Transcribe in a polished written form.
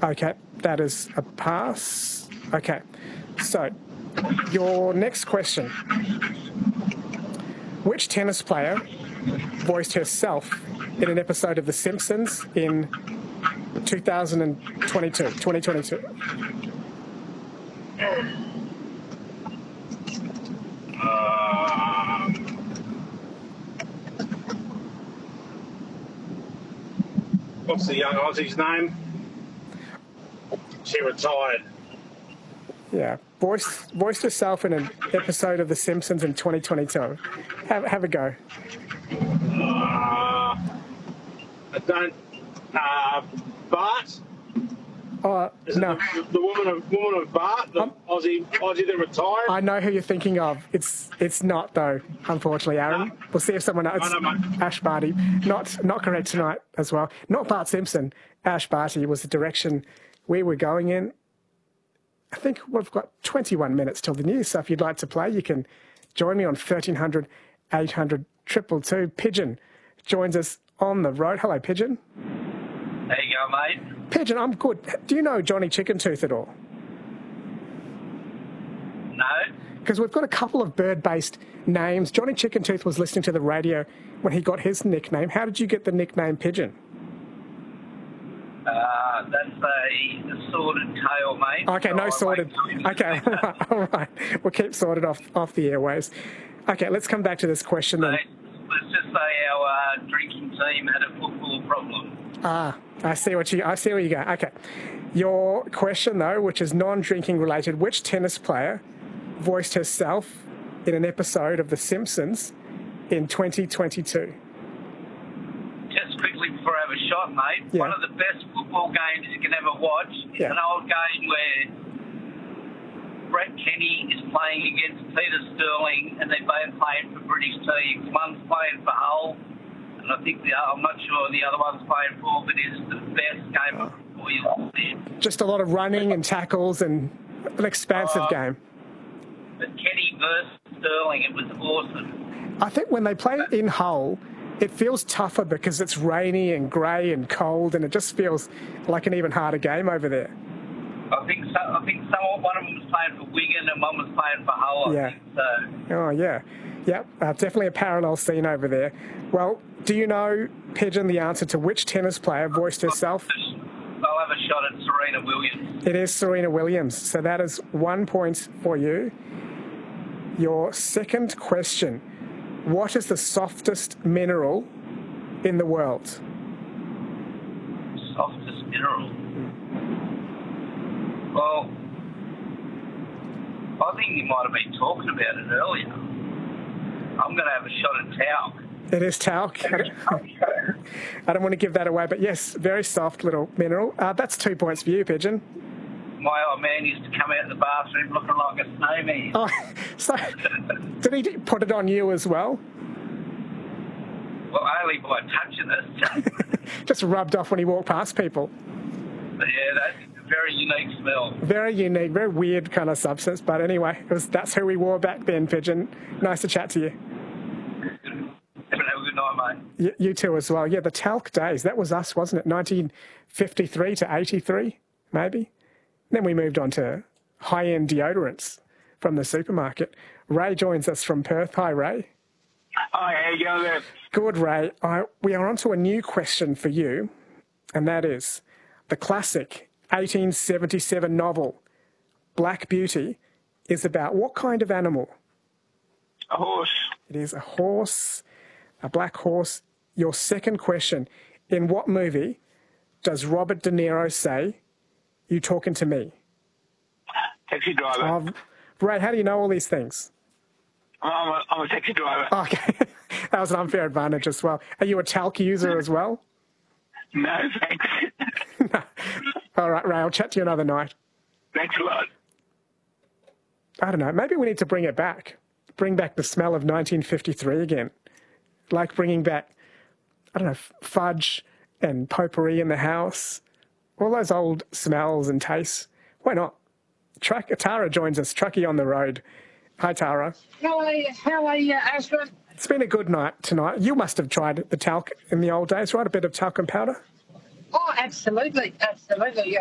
Okay, that is a pass. Okay, so your next question. Which tennis player voiced herself in an episode of The Simpsons in 2022? What's the young Aussie's name? She retired. Yeah, voiced herself in an episode of The Simpsons in 2022. Have a go. I don't. Bart. No. The woman of Bart, the Aussie that retired. I know who you're thinking of. It's not though, unfortunately, Aaron. No. We'll see if someone else. Ash Barty. Not correct tonight as well. Not Bart Simpson. Ash Barty was the direction we were going in. I think we've got 21 minutes till the news, so if you'd like to play, you can join me on 1300 800 222. Pigeon joins us on the road. Hello, Pigeon. There you go, mate. Pigeon, I'm good. Do you know Johnny Chicken Tooth at all? No. Because we've got a couple of bird-based names. Johnny Chicken Tooth was listening to the radio when he got his nickname. How did you get the nickname Pigeon? That's a sorted tail, mate. Okay, no sorted. Okay, all right. We'll keep sorted off the airwaves. Okay, let's come back to this question then. Let's just say our drinking team had a football problem. I see where you go. Okay. Your question, though, which is non-drinking related, which tennis player voiced herself in an episode of The Simpsons in 2022? Just quickly before I have a shot, mate, Yeah. One of the best football games you can ever watch is an old game where Brett Kenny is playing against Peter Sterling and they're both playing for British teams. One's playing for Hull and I think I'm not sure the other one's playing for, but it's the best game of football you'll see. Just a lot of running and tackles and an expansive game. But Kenny versus Sterling, it was awesome. I think when they play in Hull, it feels tougher because it's rainy and grey and cold, and it just feels like an even harder game over there. I think one of them was playing for Wigan and one was playing for Hull. Yeah. I think so. Oh, yeah. Yep, definitely a parallel scene over there. Well, do you know, Pigeon, the answer to which tennis player voiced herself? I'll have a shot at Serena Williams. It is Serena Williams. So that is 1 point for you. Your second question. What is the softest mineral in the world? Softest mineral? Well, I think you might have been talking about it earlier. I'm going to have a shot at talc. It is talc. I don't want to give that away, but yes, very soft little mineral. That's 2 points for you, Pigeon. My old man used to come out of the bathroom looking like a snowman. Oh, so did he put it on you as well? Well, only by touching it. Just rubbed off when he walked past people. Yeah, that's a very unique smell. Very unique, very weird kind of substance. But anyway, that's who we wore back then, Pigeon. Nice to chat to you. Have a good night, mate. You too as well. Yeah, the talc days. That was us, wasn't it? 1953 to 83, maybe. Then we moved on to high-end deodorants from the supermarket. Ray joins us from Perth. Hi, Ray. Hi, how you going there? Good, Ray. We are on to a new question for you, and that is the classic 1877 novel, Black Beauty, is about what kind of animal? A horse. It is a horse, a black horse. Your second question, in what movie does Robert De Niro say, "You talking to me"? Taxi driver. Ray, how do you know all these things? I'm a taxi driver. Okay, that was an unfair advantage as well. Are you a talc user as well? No, thanks. No. All right, Ray, I'll chat to you another night. Thanks a lot. I don't know, maybe we need to bring it back. Bring back the smell of 1953 again. Like bringing back, I don't know, fudge and potpourri in the house. All those old smells and tastes. Why not? Tara joins us, Truckee on the road. Hi, Tara. How are you, Ashton? It's been a good night tonight. You must have tried the talc in the old days, right? A bit of talcum powder? Oh, absolutely, absolutely.